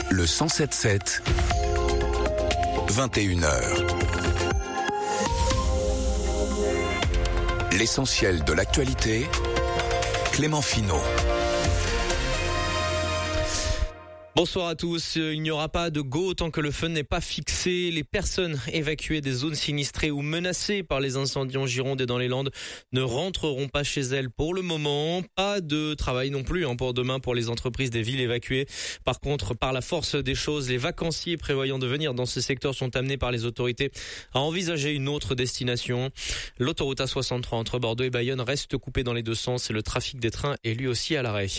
Le 107.7, 21h. L'essentiel de l'actualité, Clément Finot. Bonsoir à tous. Il n'y aura pas de go tant que le feu n'est pas fixé. Les personnes évacuées des zones sinistrées ou menacées par les incendies en Gironde et dans les Landes ne rentreront pas chez elles pour le moment. Pas de travail non plus pour demain pour les entreprises des villes évacuées. Par contre, par la force des choses, les vacanciers prévoyant de venir dans ce secteur sont amenés par les autorités à envisager une autre destination. L'autoroute A63 entre Bordeaux et Bayonne reste coupée dans les deux sens et le trafic des trains est lui aussi à l'arrêt.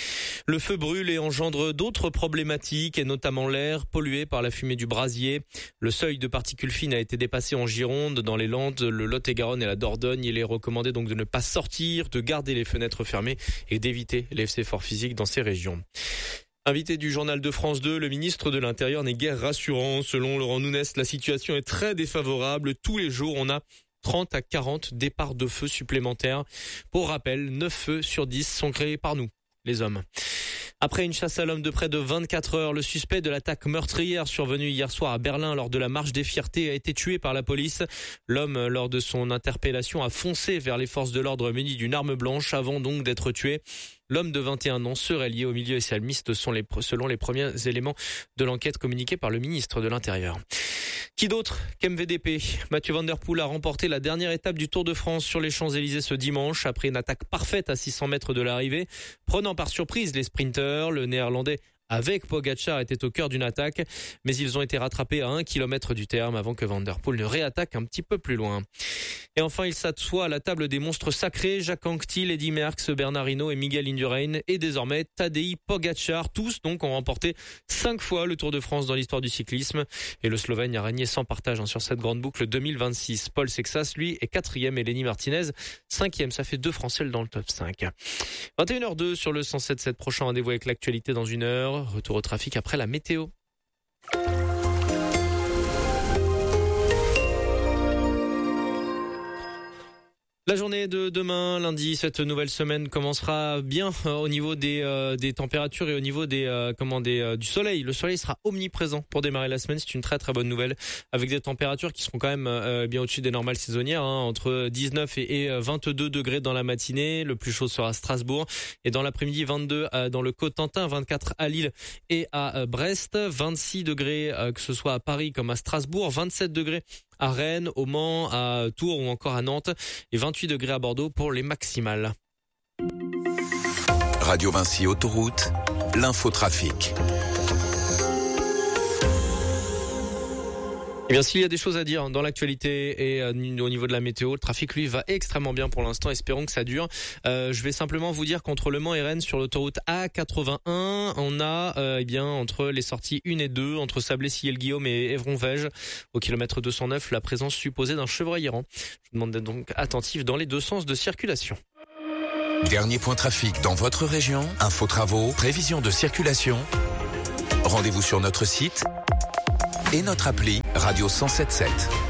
Le feu brûle et engendre d'autres problématiques et notamment l'air pollué par la fumée du brasier. Le seuil de particules fines a été dépassé en Gironde, dans les Landes, le Lot-et-Garonne et la Dordogne. Il est recommandé donc de ne pas sortir, de garder les fenêtres fermées et d'éviter les efforts physiques dans ces régions. Invité du journal de France 2, le ministre de l'Intérieur n'est guère rassurant. Selon Laurent Nounès, la situation est très défavorable. Tous les jours, on a 30 à 40 départs de feu supplémentaires. Pour rappel, 9 feux sur 10 sont créés par nous, les hommes. Après une chasse à l'homme de près de 24 heures, le suspect de l'attaque meurtrière survenue hier soir à Berlin lors de la marche des fiertés a été tué par la police. L'homme, lors de son interpellation, a foncé vers les forces de l'ordre muni d'une arme blanche avant donc d'être tué. L'homme de 21 ans serait lié au milieu islamiste selon les premiers éléments de l'enquête communiquée par le ministre de l'Intérieur. Qui d'autre qu'MVDP? Mathieu Van Der Poel a remporté la dernière étape du Tour de France sur les Champs-Élysées ce dimanche après une attaque parfaite à 600 mètres de l'arrivée. Prenant par surprise les sprinteurs, le néerlandais avec Pogačar était au cœur d'une attaque, mais ils ont été rattrapés à 1 kilomètre du terme avant que Van Der Poel ne réattaque un petit peu plus loin. Et enfin, il s'assoit à la table des monstres sacrés, Jacques Anquetil, Eddy Merckx, Bernard Hinault et Miguel Indurain, et désormais Tadej Pogačar. Tous donc ont remporté 5 fois le Tour de France dans l'histoire du cyclisme. Et le Slovène a régné sans partage sur cette grande boucle 2026. Paul Sexas, lui, est 4e et Lenny Martinez 5e. Ça fait 2 Français dans le top 5. 21h02 sur le 107.7. Prochain rendez-vous avec l'actualité dans une heure. Retour au trafic après la météo. La journée de demain, lundi, cette nouvelle semaine commencera bien au niveau des températures et au niveau du soleil. Le soleil sera omniprésent pour démarrer la semaine. C'est une très très bonne nouvelle avec des températures qui seront quand même bien au-dessus des normales saisonnières, entre 19 et 22 degrés dans la matinée. Le plus chaud sera à Strasbourg et dans l'après-midi 22 dans le Cotentin, 24 à Lille et à Brest, 26 degrés que ce soit à Paris comme à Strasbourg, 27 degrés à Rennes, au Mans, à Tours ou encore à Nantes et 28 degrés à Bordeaux pour les maximales. Radio Vinci Autoroute, l'infotrafic. Eh bien, s'il y a des choses à dire dans l'actualité et au niveau de la météo, le trafic, lui, va extrêmement bien pour l'instant. Espérons que ça dure. Je vais simplement vous dire qu'entre Le Mans et Rennes, sur l'autoroute A81, on a, entre les sorties 1 et 2, entre Sablé-Sillé-le-Guillaume et Évron-Vège, au kilomètre 209, la présence supposée d'un chevreuil errant. Je vous demande d'être donc attentif dans les deux sens de circulation. Dernier point trafic dans votre région, infos travaux, prévision de circulation. Rendez-vous sur notre site et notre appli Radio 107.7.